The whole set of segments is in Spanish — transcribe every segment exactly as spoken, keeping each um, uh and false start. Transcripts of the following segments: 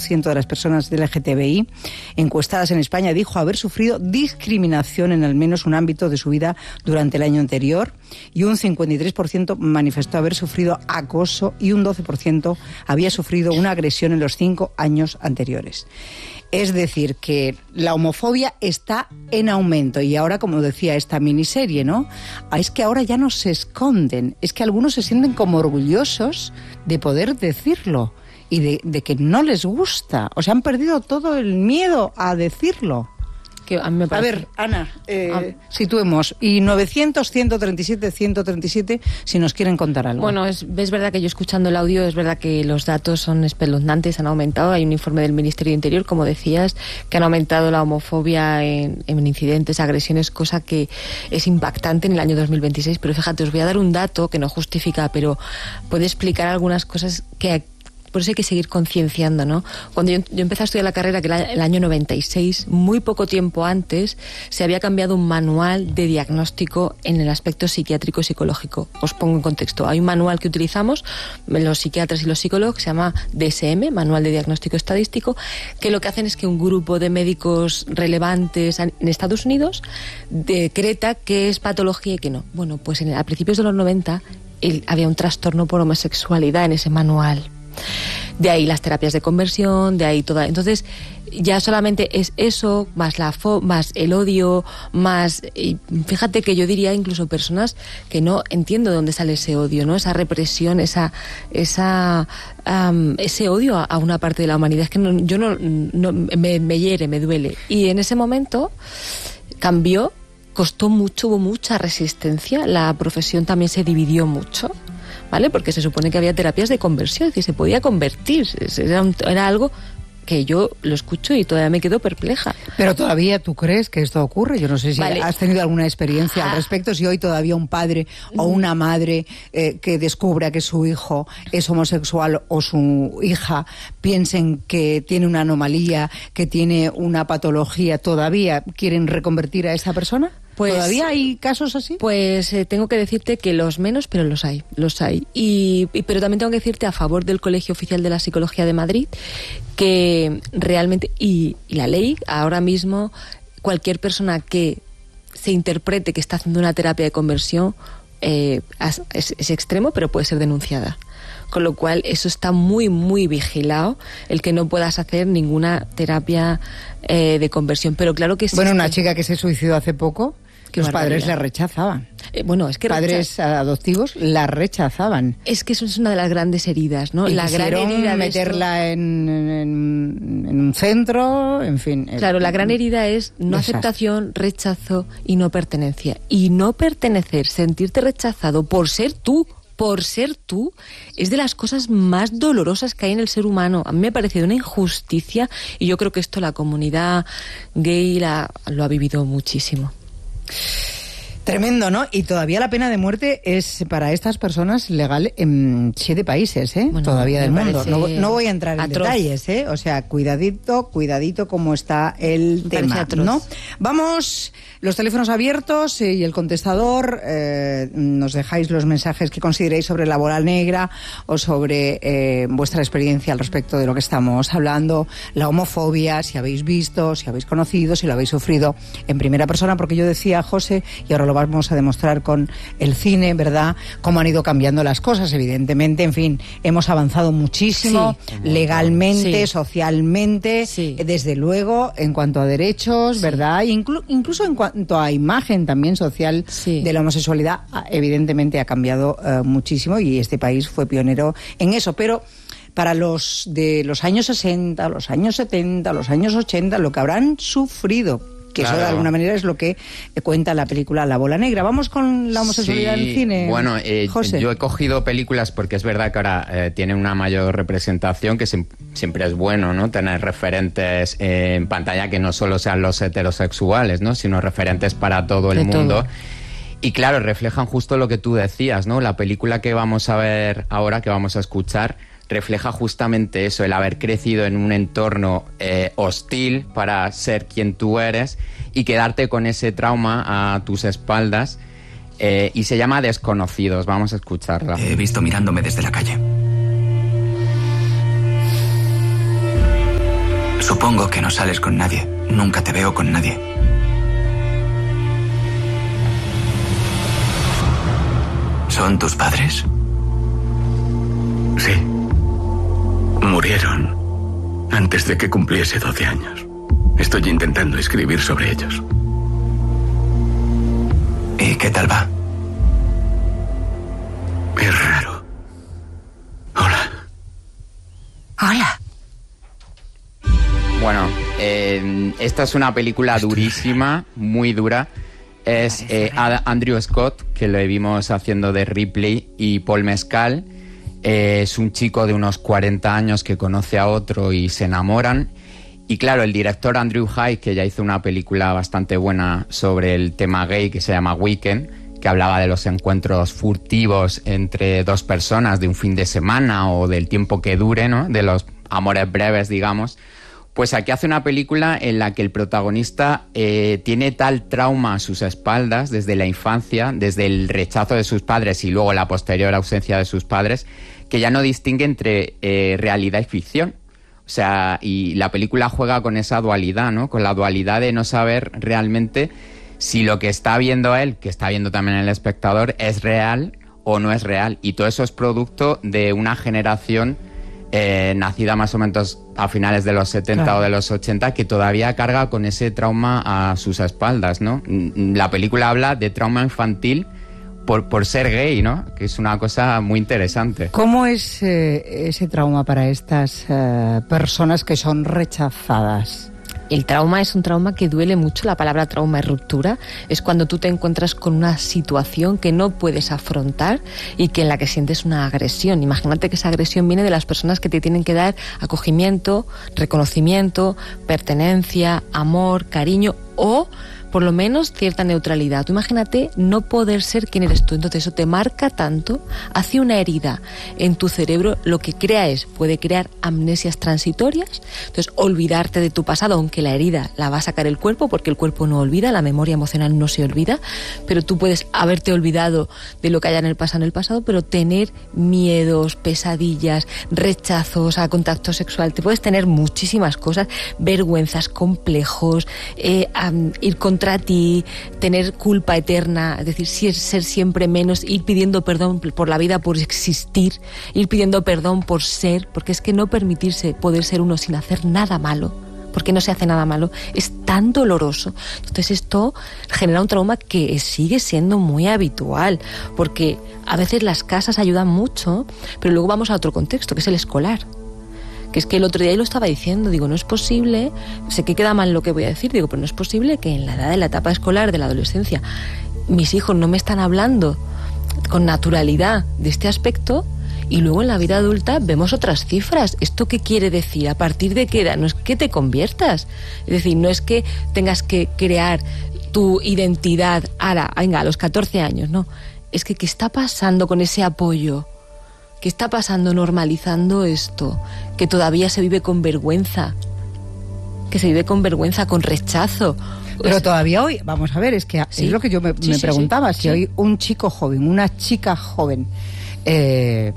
ciento de las personas L G T B I encuestadas en España dijo haber sufrido discriminación en al menos un ámbito de su vida durante el año anterior, y un cincuenta y tres por ciento manifestó haber sufrido acoso y un doce por ciento había sufrido una agresión en los cinco años anteriores. Es decir, que la homofobia está en aumento. Y ahora, como decía esta miniserie, ¿no? Es que ahora ya no se esconden. Es que algunos se sienten como orgullosos de poder decirlo y de, de que no les gusta. O sea, han perdido todo el miedo a decirlo. Que a, mí me parece... a ver, Ana, eh, ah. situemos. Y novecientos, ciento treinta y siete, ciento treinta y siete, si nos quieren contar algo. Bueno, es, es verdad que yo escuchando el audio, es verdad que los datos son espeluznantes, han aumentado. Hay un informe del Ministerio de Interior, como decías, que han aumentado la homofobia en, en incidentes, agresiones, cosa que es impactante en el año dos mil veintiséis. Pero fíjate, os voy a dar un dato que no justifica, pero puede explicar algunas cosas que... Por eso hay que seguir concienciando, ¿no? Cuando yo, yo empecé a estudiar la carrera, que era el año noventa y seis, muy poco tiempo antes, se había cambiado un manual de diagnóstico en el aspecto psiquiátrico y psicológico. Os pongo en contexto. Hay un manual que utilizamos los psiquiatras y los psicólogos, que se llama D S M, Manual de Diagnóstico Estadístico, que lo que hacen es que un grupo de médicos relevantes en Estados Unidos decreta qué es patología y qué no. Bueno, pues en, a principios de los noventa el, había un trastorno por homosexualidad en ese manual. De ahí las terapias de conversión, de ahí toda. Entonces, ya solamente es eso, más la fo más el odio, más. Y fíjate que yo diría incluso personas que no entiendo de dónde sale ese odio, ¿no? Esa represión, esa, esa, um, ese odio a, a una parte de la humanidad. Es que no, yo no, no me, me hiere, me duele. Y en ese momento cambió, costó mucho, hubo mucha resistencia. La profesión también se dividió mucho. ¿Vale? Porque se supone que había terapias de conversión, es decir, se podía convertir, era, un, era algo que yo lo escucho y todavía me quedo perpleja. Pero todavía tú crees que esto ocurre. Yo no sé si vale. has tenido alguna experiencia ah. al respecto, si hoy todavía un padre o una madre eh, que descubra que su hijo es homosexual o su hija piensen que tiene una anomalía, que tiene una patología, ¿todavía quieren reconvertir a esa persona? Pues, ¿todavía hay casos así? Pues eh, tengo que decirte que los menos, pero los hay, los hay. Y, y pero también tengo que decirte a favor del Colegio Oficial de la Psicología de Madrid que realmente, y, y la ley, ahora mismo, cualquier persona que se interprete que está haciendo una terapia de conversión eh, es, es extremo, pero puede ser denunciada. Con lo cual, eso está muy, muy vigilado, el que no puedas hacer ninguna terapia eh, de conversión. Pero claro que sí. Bueno, una chica que se suicidó hace poco, que los padres la rechazaban. Eh, bueno, es que padres recha... adoptivos la rechazaban. Es que eso es una de las grandes heridas, ¿no? Y la gran herida de meterla esto... en, en, en un centro, en fin. Claro, la gran herida es no desastre. Aceptación, rechazo y no pertenencia. Y no pertenecer, sentirte rechazado por ser tú, por ser tú, es de las cosas más dolorosas que hay en el ser humano. A mí me parece una injusticia y yo creo que esto la comunidad gay la, lo ha vivido muchísimo. Tremendo, ¿no? Y todavía la pena de muerte es para estas personas legal en siete países, ¿eh? Bueno, todavía del mundo. No, no voy a entrar en atroz. detalles, ¿eh? O sea, cuidadito, cuidadito cómo está el me tema, ¿no? Vamos, los teléfonos abiertos y el contestador. Eh, nos dejáis los mensajes que consideréis sobre la bola negra o sobre eh, vuestra experiencia al respecto de lo que estamos hablando, la homofobia, si habéis visto, si habéis conocido, si lo habéis sufrido en primera persona, porque yo decía, José, y ahora lo vamos a demostrar con el cine, ¿verdad?, cómo han ido cambiando las cosas, evidentemente, en fin, hemos avanzado muchísimo, sí, legalmente, sí. socialmente, sí. desde luego, en cuanto a derechos, sí. ¿verdad?, Inclu- incluso en cuanto a imagen también social sí. de la homosexualidad, evidentemente ha cambiado uh, muchísimo y este país fue pionero en eso, pero para los de los años sesenta, los años setenta, los años ochenta, lo que habrán sufrido, que claro. eso de alguna manera es lo que cuenta la película La Bola Negra. Vamos con la homosexualidad sí, en el cine. Bueno, eh, José. yo he cogido películas porque es verdad que ahora eh, tienen una mayor representación, que se, siempre es bueno, ¿no?, tener referentes eh, en pantalla que no solo sean los heterosexuales, ¿no?, sino referentes para todo el de mundo. Todo. Y claro, reflejan justo lo que tú decías, ¿no? La película que vamos a ver ahora, que vamos a escuchar, refleja justamente eso, el haber crecido en un entorno eh, hostil para ser quien tú eres y quedarte con ese trauma a tus espaldas, eh, y se llama Desconocidos. Vamos a escucharla. He visto mirándome desde la calle. Supongo que no sales con nadie. Nunca te veo con nadie. ¿Son tus padres? Sí. Murieron antes de que cumpliese doce años. Estoy intentando escribir sobre ellos. ¿Y qué tal va? Es raro. Hola. Hola. Bueno, eh, esta es una película durísima, muy dura. Es eh, Andrew Scott, que lo vimos haciendo de Ripley, y Paul Mescal. Eh, es un chico de unos cuarenta años que conoce a otro y se enamoran. Y claro, el director Andrew Hyde, que ya hizo una película bastante buena sobre el tema gay que se llama Weekend, que hablaba de los encuentros furtivos entre dos personas de un fin de semana o del tiempo que dure, ¿no? De los amores breves, digamos. Pues aquí hace una película en la que el protagonista eh, tiene tal trauma a sus espaldas desde la infancia, desde el rechazo de sus padres y luego la posterior ausencia de sus padres, que ya no distingue entre eh, realidad y ficción. O sea, y la película juega con esa dualidad, ¿no? Con la dualidad de no saber realmente si lo que está viendo él, que está viendo también el espectador, es real o no es real. Y todo eso es producto de una generación Eh, nacida más o menos a finales de los setenta, claro, o de los ochenta, que todavía carga con ese trauma a sus espaldas, ¿no? La película habla de trauma infantil por, por ser gay, ¿no? Que es una cosa muy interesante. ¿Cómo es eh, ese trauma para estas eh, personas que son rechazadas? El trauma es un trauma que duele mucho. La palabra trauma es ruptura. Es cuando tú te encuentras con una situación que no puedes afrontar y que en la que sientes una agresión. Imagínate que esa agresión viene de las personas que te tienen que dar acogimiento, reconocimiento, pertenencia, amor, cariño o por lo menos cierta neutralidad. Tú imagínate no poder ser quien eres tú. Entonces eso te marca tanto, hace una herida en tu cerebro, lo que crea es, puede crear amnesias transitorias. Entonces olvidarte de tu pasado, aunque la herida la va a sacar el cuerpo, porque el cuerpo no olvida, la memoria emocional no se olvida, pero tú puedes haberte olvidado de lo que haya en el pasado en el pasado, pero tener miedos, pesadillas, rechazos a contacto sexual, te puedes tener muchísimas cosas, vergüenzas, complejos, eh, um, ir con contra ti, tener culpa eterna, es decir, ser siempre menos, ir pidiendo perdón por la vida, por existir, ir pidiendo perdón por ser, porque es que no permitirse poder ser uno sin hacer nada malo, porque no se hace nada malo, es tan doloroso. Entonces esto genera un trauma que sigue siendo muy habitual, porque a veces las casas ayudan mucho, pero luego vamos a otro contexto, que es el escolar. Que es que el otro día lo estaba diciendo, digo, no es posible, sé que queda mal lo que voy a decir, digo, pero no es posible que en la edad de la etapa escolar, de la adolescencia, mis hijos no me están hablando con naturalidad de este aspecto y luego en la vida adulta vemos otras cifras. ¿Esto qué quiere decir? ¿A partir de qué edad? No es que te conviertas, es decir, no es que tengas que crear tu identidad ahora, venga, a los catorce años, no, es que ¿qué está pasando con ese apoyo? ¿Qué está pasando normalizando esto? Que todavía se vive con vergüenza, que se vive con vergüenza, con rechazo. Pero pues, todavía hoy, vamos a ver, es que ¿sí? Es lo que yo me, sí, me sí, preguntaba, sí, si sí. Hoy un chico joven, una chica joven, eh,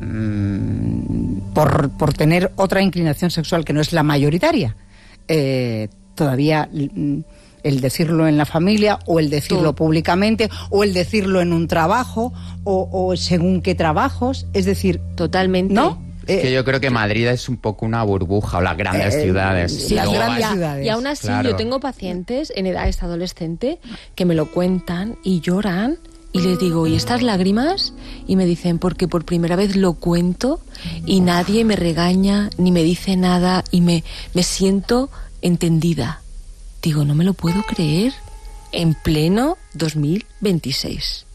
por, por tener otra inclinación sexual que no es la mayoritaria, eh, todavía... el decirlo en la familia, o el decirlo Tú. públicamente, o el decirlo en un trabajo, o, o según qué trabajos, es decir... Totalmente. ¿No? Es que yo creo que Madrid es un poco una burbuja, o las grandes eh, ciudades. Sí, las grandes ciudades. Y aún así, claro. Yo tengo pacientes en edad adolescente que me lo cuentan y lloran, y les digo, ¿y estas lágrimas? Y me dicen, porque por primera vez lo cuento y nadie me regaña, ni me dice nada, y me, me siento entendida. Digo, no me lo puedo creer, en pleno dos mil veintiséis.